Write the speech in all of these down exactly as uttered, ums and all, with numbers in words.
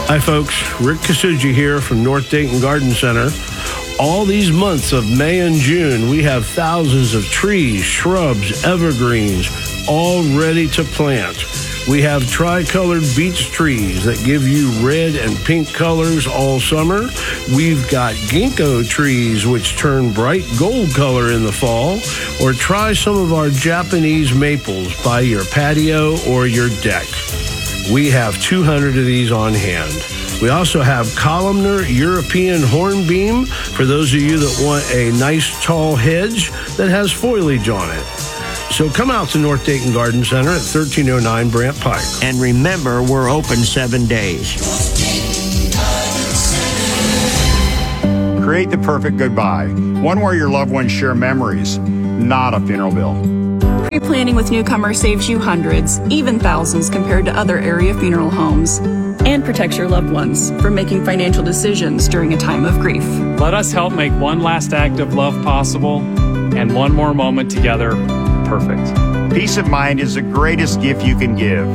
Hi, folks. Rick Kasuji here from North Dayton Garden Center. All these months of May and June, we have thousands of trees, shrubs, evergreens, all ready to plant. We have tricolored beech trees that give you red and pink colors all summer. We've got ginkgo trees which turn bright gold color in the fall. Or try some of our Japanese maples by your patio or your deck. We have two hundred of these on hand. We also have columnar European hornbeam for those of you that want a nice tall hedge that has foliage on it. So come out to North Dayton Garden Center at thirteen oh nine Brant Pike. And remember, we're open seven days. Create the perfect goodbye. One where your loved ones share memories, not a funeral bill. Pre-planning with Newcomer saves you hundreds, even thousands compared to other area funeral homes, and protects your loved ones from making financial decisions during a time of grief. Let us help make one last act of love possible and one more moment together perfect. Peace of mind is the greatest gift you can give.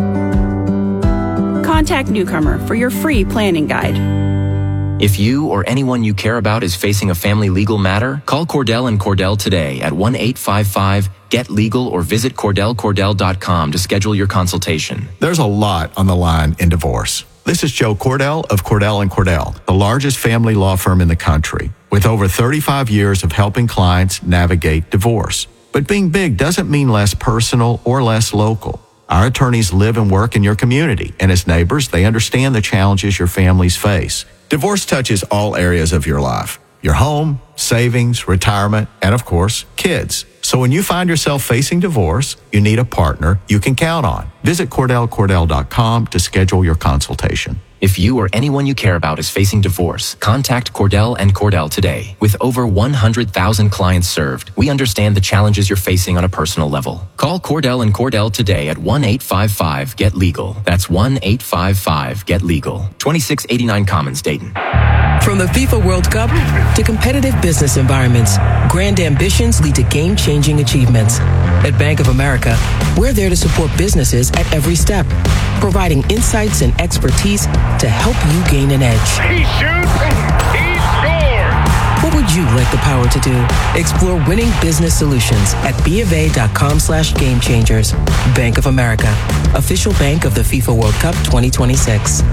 Contact Newcomer for your free planning guide. If you or anyone you care about is facing a family legal matter, call Cordell and Cordell today at one eight five five get legal or visit cordell cordell dot com to schedule your consultation. There's a lot on the line in divorce. This is Joe Cordell of Cordell and Cordell, the largest family law firm in the country, with over thirty-five years of helping clients navigate divorce. But being big doesn't mean less personal or less local. Our attorneys live and work in your community, and as neighbors, they understand the challenges your families face. Divorce touches all areas of your life: your home, savings, retirement, and of course, kids. So when you find yourself facing divorce, you need a partner you can count on. Visit cordell cordell dot com to schedule your consultation. If you or anyone you care about is facing divorce, contact Cordell and Cordell today. With over one hundred thousand clients served, we understand the challenges you're facing on a personal level. Call Cordell and Cordell today at one eight five five get legal. That's one eight five five get legal. twenty-six eighty-nine Commons, Dayton. From the FIFA World Cup to competitive business environments, grand ambitions lead to game-changing achievements. At Bank of America, we're there to support businesses at every step, providing insights and expertise to help you gain an edge. He shoots, he scores! What would you like the power to do? Explore winning business solutions at bofa.com slash game changers. Bank of America, official bank of the FIFA World Cup twenty twenty-six.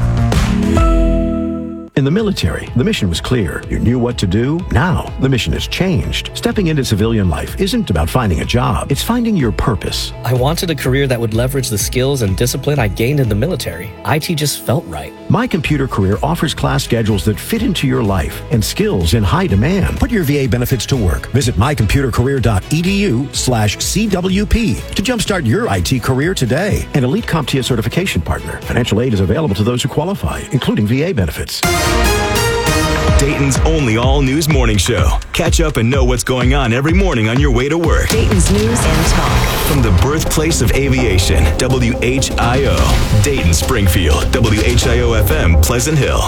In the military, the mission was clear. You knew what to do. Now, the mission has changed. Stepping into civilian life isn't about finding a job. It's finding your purpose. I wanted a career that would leverage the skills and discipline I gained in the military. I T just felt right. My Computer Career offers class schedules that fit into your life and skills in high demand. Put your V A benefits to work. Visit my computer career dot e d u slash C W P to jumpstart your I T career today. An Elite CompTIA certification partner. Financial aid is available to those who qualify, including V A benefits. Dayton's only all-news morning show. Catch up and know what's going on every morning on your way to work. Dayton's News and Talk. From the birthplace of aviation, W H I O. Dayton, Springfield, W H I O F M, Pleasant Hill.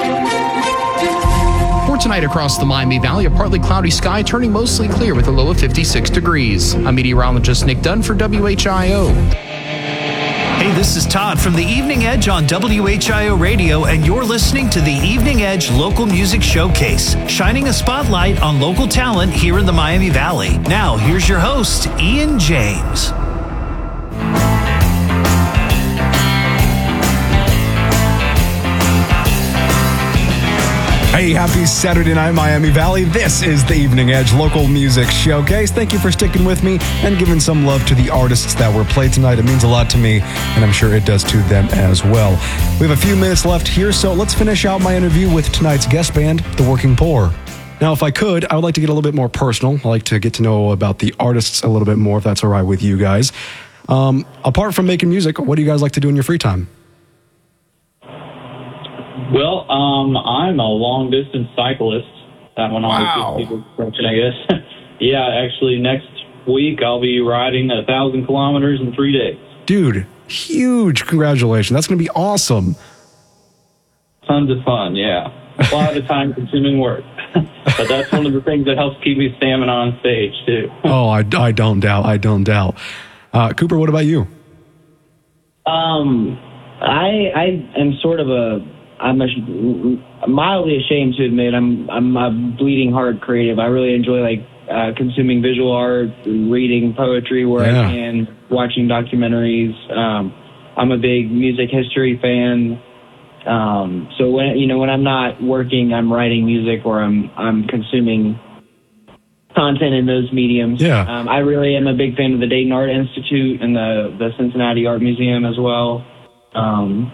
For tonight across the Miami Valley, a partly cloudy sky turning mostly clear with a low of fifty-six degrees. I'm meteorologist Nick Dunn for W H I O. Hey, this is Todd from the Evening Edge on W H I O Radio, and you're listening to the Evening Edge Local Music Showcase, shining a spotlight on local talent here in the Miami Valley. Now, here's your host, Ian James. Hey, happy Saturday night, Miami Valley. This is the Evening Edge Local Music Showcase. Thank you for sticking with me and giving some love to the artists that were played tonight. It means a lot to me, and I'm sure it does to them as well. We have a few minutes left here, so let's finish out my interview with tonight's guest band, The Working Poor. Now, if I could, I would like to get a little bit more personal. I like to get to know about the artists a little bit more, if that's all right with you guys. Um, apart from making music, what do you guys like to do in your free time? Well, um, I'm a long-distance cyclist. That one always wow. gives people attention, I guess. Yeah, actually, next week I'll be riding a thousand kilometers in three days. Dude, huge congratulations. That's going to be awesome. Tons of fun, yeah. A lot of time-consuming work. But that's one of the things that helps keep me stamina on stage, too. Oh, I, I don't doubt. I don't doubt. Uh, Cooper, what about you? Um, I I am sort of a I'm a, mildly ashamed to admit I'm I'm a bleeding heart creative. I really enjoy like uh, consuming visual art, reading poetry where Yeah. I can, watching documentaries. Um, I'm a big music history fan. Um, so when you know when I'm not working, I'm writing music or I'm I'm consuming content in those mediums. Yeah. Um, I really am a big fan of the Dayton Art Institute and the the Cincinnati Art Museum as well. Um,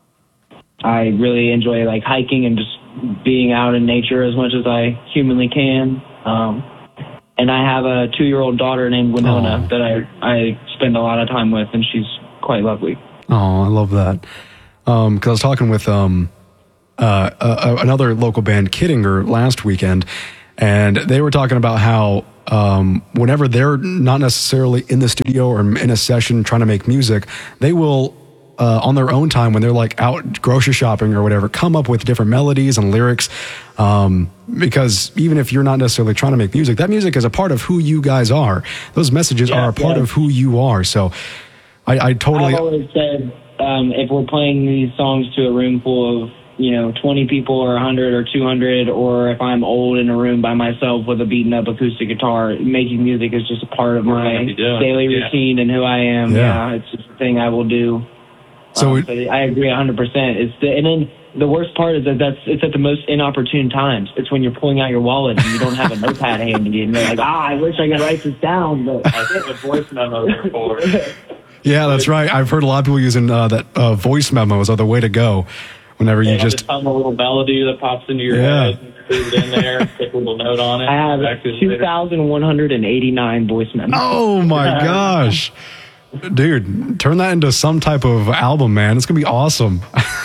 I really enjoy like hiking and just being out in nature as much as I humanly can. Um, and I have a two-year-old daughter named Winona Aww. that I I spend a lot of time with, and she's quite lovely. Oh, I love that. Um, because I was talking with um, uh, uh, another local band, Kittinger, last weekend, and they were talking about how um, whenever they're not necessarily in the studio or in a session trying to make music, they will, uh, on their own time, when they're like out grocery shopping or whatever, come up with different melodies and lyrics. Um, because even if you're not necessarily trying to make music, that music is a part of who you guys are. Those messages Yeah, are a part yeah. of who you are. So I, I totally. I've always said um, if we're playing these songs to a room full of you know twenty people or one hundred or two hundred, or if I'm old in a room by myself with a beaten up acoustic guitar, making music is just a part of my daily Yeah. routine and who I am. Yeah. Yeah, it's just a thing I will do. So Um, it- so I agree one hundred percent. It's the, and then the worst part is that that's it's at the most inopportune times. It's when you're pulling out your wallet and you don't have a notepad handy and you're like, ah, I wish I could write this down, but I think a voice memo before. Yeah, that's right. I've heard a lot of people using uh, that uh, voice memos are the way to go. Whenever you Yeah, just just hum a little melody that pops into your Yeah. head, and put it in there, stick a little note on it. I have back to it two later. thousand one hundred eighty-nine voice memos. oh my gosh, dude, turn that into some type of album, man. It's gonna be awesome.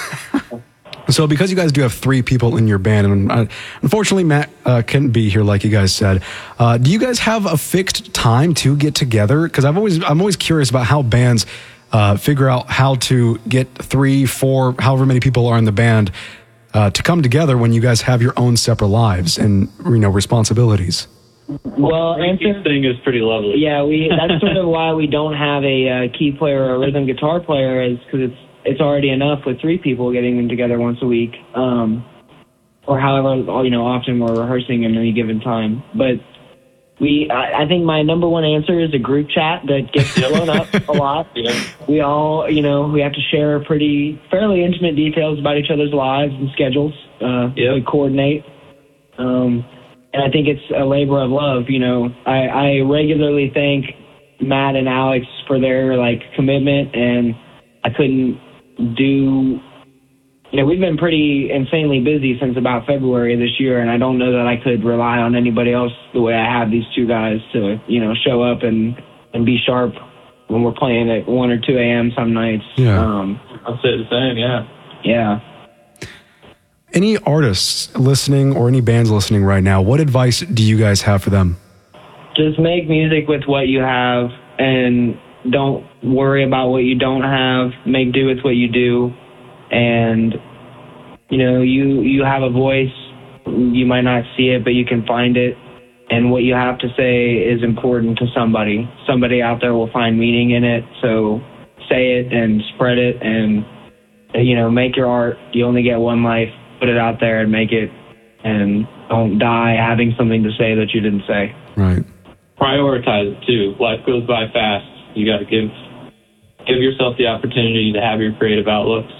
So because you guys do have three people in your band, and uh, unfortunately Matt uh, couldn't be here, like you guys said, uh, do you guys have a fixed time to get together? Because I've always I'm always curious about how bands uh, figure out how to get three, four, however many people are in the band uh, to come together when you guys have your own separate lives and you know responsibilities. Well, answer thing is pretty lovely. Yeah, we that's sort of why we don't have a uh, key player or a rhythm guitar player, is because it's it's already enough with three people getting them together once a week, um, or however you know often we're rehearsing in any given time. But we, I, I think my number one answer is a group chat that gets blown up a lot. Yeah. We all, you know, we have to share pretty fairly intimate details about each other's lives and schedules. Uh, Yep. We coordinate. Um, and I think it's a labor of love. You know, I, I regularly thank Matt and Alex for their like commitment, and I couldn't do. You know, we've been pretty insanely busy since about February this year, and I don't know that I could rely on anybody else the way I have these two guys to, you know, show up and and be sharp when we're playing at one or two a.m. some nights. Yeah. Um, I'll say the same. Yeah. yeah. Any artists listening or any bands listening right now, what advice do you guys have for them? Just make music with what you have and don't worry about what you don't have. Make do with what you do. And, you know, you, you have a voice. You might not see it, but you can find it. And what you have to say is important to somebody. Somebody out there will find meaning in it. So say it and spread it and, you know, make your art. You only get one life. Put it out there and make it. And don't die having something to say that you didn't say. Right. Prioritize it too. Life goes by fast. You got to give give yourself the opportunity to have your creative outlooks.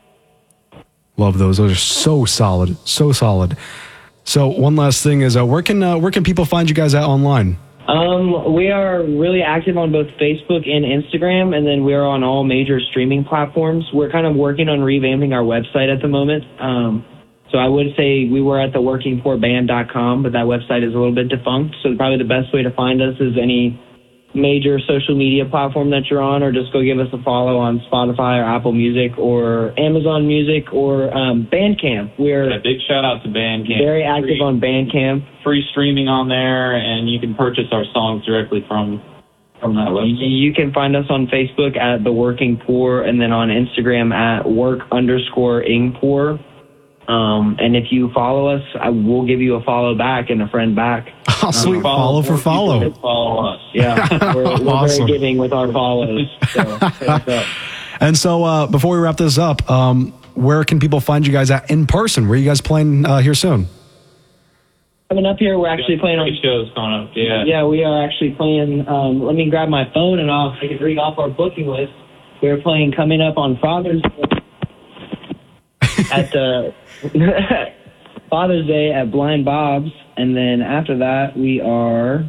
Love those. Those are so solid, so solid. So one last thing is, uh, where can uh, where can people find you guys at online? Um, we are really active on both Facebook and Instagram, and then we're on all major streaming platforms. We're kind of working on revamping our website at the moment. Um, so I would say we were at the working poor band dot com, but that website is a little bit defunct. So probably the best way to find us is any major social media platform that you're on, or just go give us a follow on Spotify or Apple Music or Amazon Music or um, Bandcamp. We're A big shout out to Bandcamp. very active Free- on Bandcamp. Free streaming on there, and you can purchase our songs directly from from that website. You can find us on Facebook at The Working Poor, and then on Instagram at work underscore ing poor. Um, and if you follow us, I will give you a follow back and a friend back. Oh, sweet. Um, follow for follow. Follow us. Yeah, we're, we're Awesome. very giving with our follows. So, hit us up. And so uh, before we wrap this up, um, where can people find you guys at in person? Where are you guys playing uh, here soon? Coming up here, we're actually playing on shows coming up. Yeah. Yeah, we are actually playing. Um, let me grab my phone and I'll I can read off our booking list. We're playing coming up on Father's Day at the Father's Day at Blind Bob's, and then after that we are.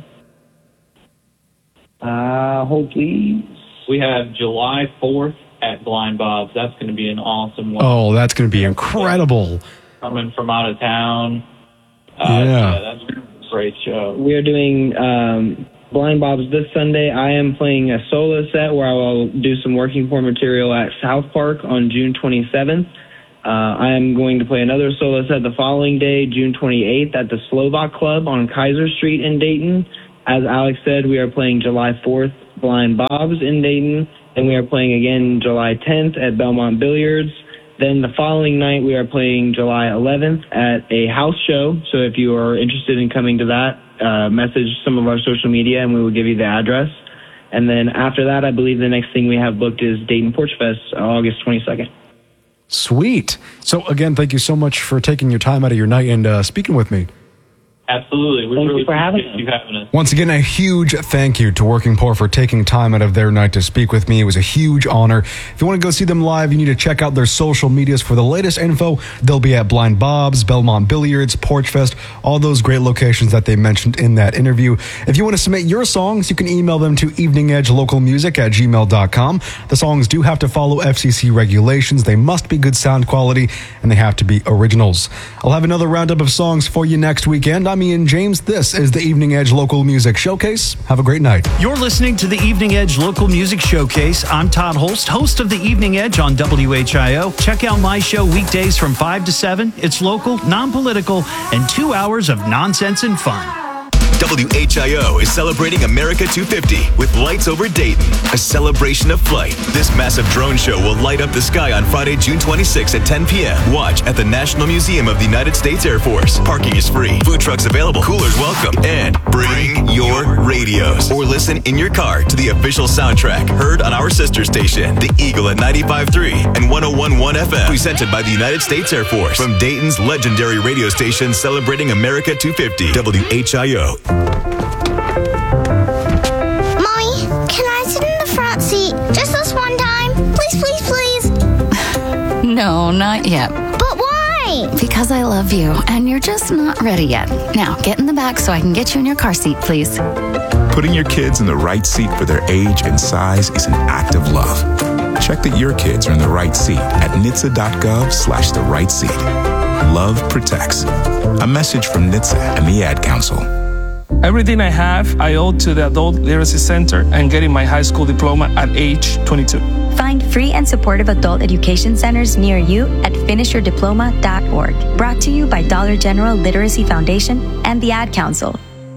Uh, hold please. We have July fourth at Blind Bob's. That's going to be an awesome one. Oh, that's going to be incredible. Coming from out of town. Uh, Yeah. yeah, that's a great show. We are doing um, Blind Bob's this Sunday. I am playing a solo set where I will do some working for material at South Park on June twenty-seventh. Uh, I am going to play another solo set the following day, June twenty-eighth, at the Slovak Club on Kaiser Street in Dayton. As Alex said, we are playing July fourth, Blind Bob's in Dayton, and we are playing again July tenth at Belmont Billiards. Then the following night, we are playing July eleventh at a house show. So if you are interested in coming to that, uh, message some of our social media and we will give you the address. And then after that, I believe the next thing we have booked is Dayton Porch Fest, August twenty-second. Sweet. So again, thank you so much for taking your time out of your night and uh, speaking with me. Absolutely. We Thank really you for having appreciate you having us. Once again, a huge thank you to Working Poor for taking time out of their night to speak with me. It was a huge honor. If you want to go see them live, you need to check out their social medias for the latest info. They'll be at Blind Bob's, Belmont Billiards, Porch Fest, all those great locations that they mentioned in that interview. If you want to submit your songs, you can email them to eveningedgelocalmusic at gmail dot com. The songs do have to follow F C C regulations. They must be good sound quality, and they have to be originals. I'll have another roundup of songs for you next weekend. I'm Ian James. This is the Evening Edge Local Music Showcase. Have a great night. You're listening to the Evening Edge Local Music Showcase. I'm Todd Holst, host of the Evening Edge on W H I O. Check out my show weekdays from five to seven. It's local, non-political, and two hours of nonsense and fun. W H I O is celebrating America two fifty with Lights Over Dayton, a celebration of flight. This massive drone show will light up the sky on Friday, June twenty-sixth at ten p.m. Watch at the National Museum of the United States Air Force. Parking is free, food trucks available, coolers welcome, and bring your radios. Or listen in your car to the official soundtrack heard on our sister station, The Eagle at ninety-five point three and one oh one point one F M, presented by the United States Air Force. From Dayton's legendary radio station celebrating America two fifty, W H I O. Mommy, can I sit in the front seat just this one time? Please, please, please. No, not yet. But why? Because I love you, and you're just not ready yet. Now, get in the back so I can get you in your car seat, please. Putting your kids in the right seat for their age and size is an act of love. Check that your kids are in the right seat at N H T S A dot gov slash the right seat. Love protects. A message from N H T S A and the Ad Council. Everything I have, I owe to the Adult Literacy Center and getting my high school diploma at age twenty-two. Find free and supportive adult education centers near you at finish your diploma dot org. Brought to you by Dollar General Literacy Foundation and the Ad Council.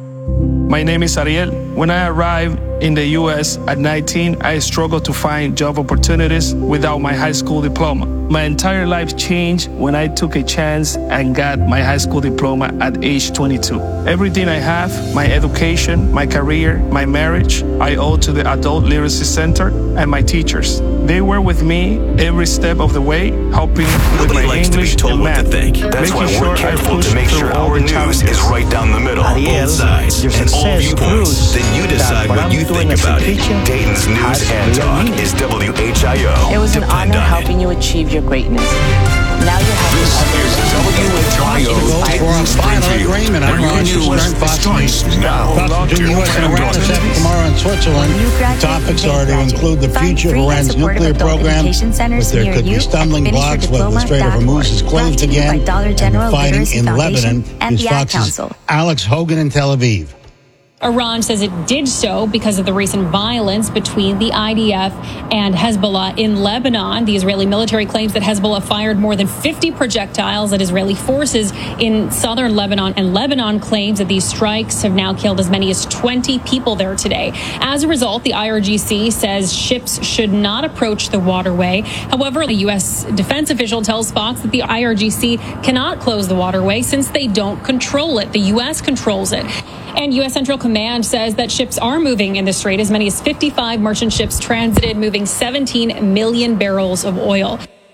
My name is Ariel. When I arrived in the U S at nineteen, I struggled to find job opportunities without my high school diploma. My entire life changed when I took a chance and got my high school diploma at age twenty-two. Everything I have, my education, my career, my marriage, I owe to the Adult Literacy Center and my teachers. They were with me every step of the way, helping with Nobody my likes English to be told and what math, to think. That's making why sure we're I careful push to make through sure all our the news challenges. is right down the middle, Ariel, both sides, your and all success viewpoints. proves Then you decide that what what you I'm think doing as a about it. teacher Dayton's News has and real Talk meaning. is W H I O. It was an Depend honor on helping you achieve your greatness. Now you're helping others. W H I O. For a final agreement on Roger Stern Fox News. Now, Fox between the U S and Iran is happening tomorrow in Switzerland. Topics are to include the future of Iran's nuclear program, but there could be stumbling blocks whether the Strait of Hormuz is closed again, and the fighting in Lebanon. Is Fox's Alex Hogan in Tel Aviv. Iran says it did so because of the recent violence between the I D F and Hezbollah in Lebanon. The Israeli military claims that Hezbollah fired more than fifty projectiles at Israeli forces in southern Lebanon, and Lebanon claims that these strikes have now killed as many as twenty people there today. As a result, the I R G C says ships should not approach the waterway. However, the U S defense official tells Fox that the I R G C cannot close the waterway since they don't control it. The U S controls it. And U S Central Command says that ships are moving in the strait. As many as fifty-five merchant ships transited, moving seventeen million barrels of oil.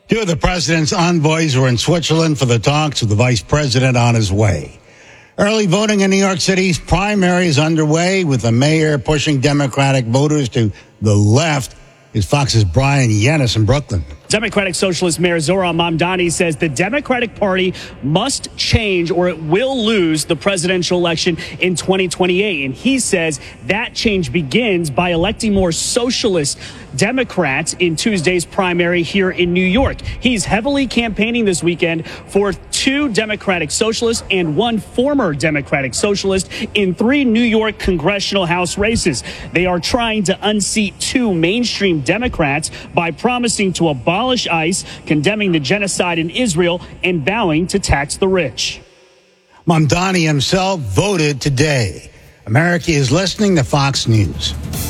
Two of the president's envoys were in Switzerland for the talks with the vice president on his way. Early voting in New York City's primary is underway, with the mayor pushing Democratic voters to the left. Is Fox's Brian Yennis in Brooklyn. Democratic Socialist Mayor Zohran Mamdani says the Democratic Party must change or it will lose the presidential election in twenty twenty-eight. And he says that change begins by electing more socialist Democrats in Tuesday's primary here in New York. He's heavily campaigning this weekend for two Democratic Socialists and one former Democratic Socialist in three New York congressional House races. They are trying to unseat two mainstream Democrats by promising to abolish ICE, condemning the genocide in Israel, and vowing to tax the rich. Mamdani himself voted today. America is listening to Fox News.